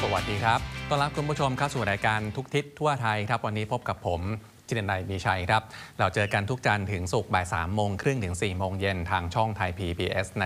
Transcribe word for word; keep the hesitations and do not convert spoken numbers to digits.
สวัสดีครับต้อนรับคุณผู้ชมเข้าสู่รายการทุกทิศทั่วไทยครับวันนี้พบกับผมจินนัยมีชัยครับเราเจอกันทุกจันทร์ถึงศุกร์บ่ายสามโมงครึ่งถึงสี่โมงเย็นทางช่องไทย พี บี เอส